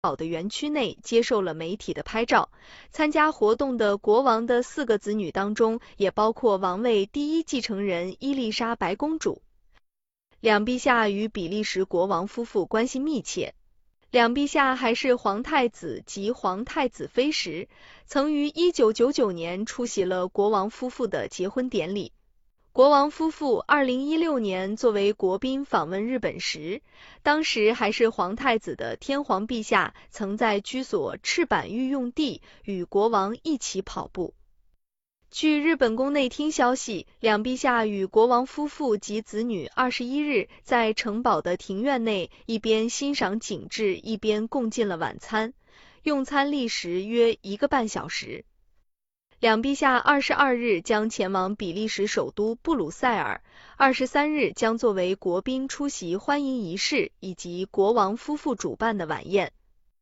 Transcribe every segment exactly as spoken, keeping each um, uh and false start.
堡的园区内接受了媒体的拍照。参加活动的国王的四个子女当中，也包括王位第一继承人伊丽莎白公主。两陛下与比利时国王夫妇关系密切。两陛下还是皇太子及皇太子妃时，曾于一九九九年出席了国王夫妇的结婚典礼。国王夫妇二零一六年作为国宾访问日本时，当时还是皇太子的天皇陛下曾在居所赤坂御用地与国王一起跑步。据日本宫内厅消息，两陛下与国王夫妇及子女二十一日在城堡的庭院内一边欣赏景致，一边共进了晚餐，用餐历时约一个半小时。两陛下二十二日将前往比利时首都布鲁塞尔，二十三日将作为国宾出席欢迎仪式以及国王夫妇主办的晚宴。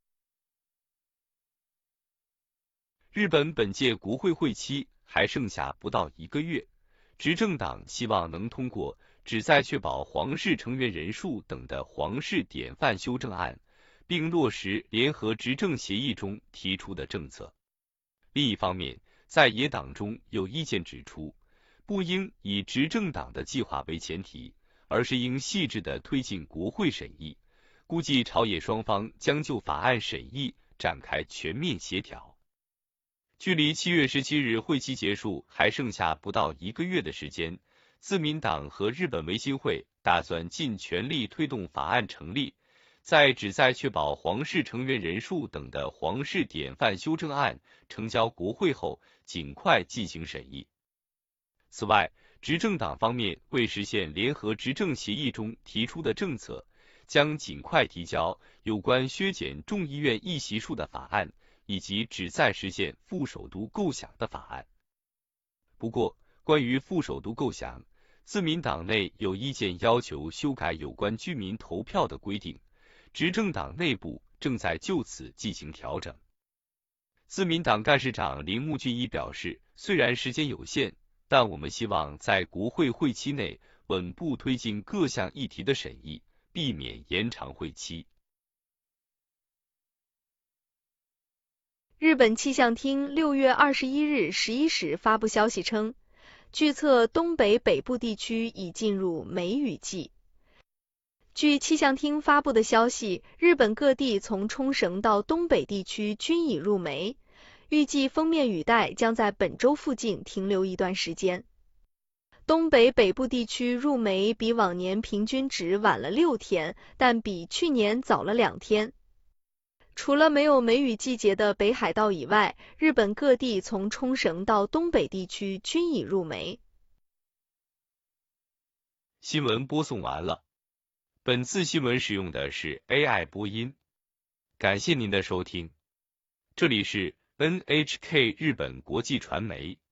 日本本届国会会期还剩下不到一个月，执政党希望能通过旨在确保皇室成员人数等的皇室典范修正案，并落实联合执政协议中提出的政策。另一方面，在野党中有意见指出，不应以执政党的计划为前提，而是应细致地推进国会审议，估计朝野双方将就法案审议展开全面协调。距离七月十七日会期结束还剩下不到一个月的时间，自民党和日本维新会打算尽全力推动法案成立，在旨在确保皇室成员人数等的皇室典范修正案呈交国会后，尽快进行审议。此外，执政党方面为实现联合执政协议中提出的政策，将尽快提交有关削减众议院议席数的法案，以及旨在实现副首都构想的法案。不过，关于副首都构想，自民党内有意见要求修改有关居民投票的规定，执政党内部正在就此进行调整。自民党干事长铃木俊一表示，虽然时间有限，但我们希望在国会会期内稳步推进各项议题的审议，避免延长会期。 日本气象厅六月二十一日十一时发布消息称，据测东北北部地区已进入梅雨季。据气象厅发布的消息，日本各地从冲绳到东北地区均已入梅，预计锋面雨带将在本周附近停留一段时间。东北北部地区入梅比往年平均值晚了六天，但比去年早了两天。除了没有梅雨季节的北海道以外，日本各地从冲绳到东北地区均已入梅。 新闻播送完了。本次新闻使用的是 A I 播音，感谢您的收听。这里是 N H K 日本国际传媒。